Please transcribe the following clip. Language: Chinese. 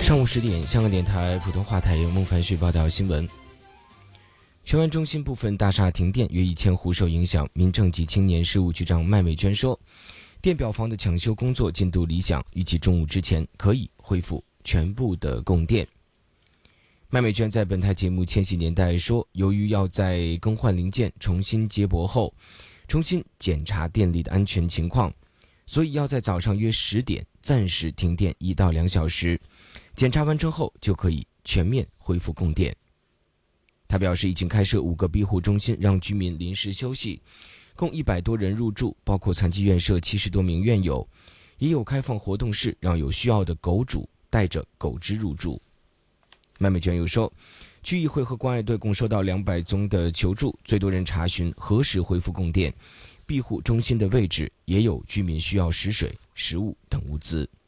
上午10点，香港电台普通话台由孟凡旭报道新闻。荃湾中心部分大厦停电，约1000户受影响。民政及青年事务局长麦美娟说，电表房的抢修工作进度理想，预计中午之前可以恢复全部的供电。麦美娟在本台节目《千禧年代》说，由于要在更换零件、重新接驳后，重新检查电力的安全情况，所以要在早上约10点暂时停电1到2小时，检查完成后就可以全面恢复供电。他表示，已经开设5个庇护中心，让居民临时休息，共100多人入住，包括残疾院舍70多名院友，也有开放活动室，让有需要的狗主带着狗只入住。麦美娟又说，区议会和关爱队共收到200宗的求助，最多人查询何时恢复供电，庇护中心的位置也有居民需要食水、食物等物资。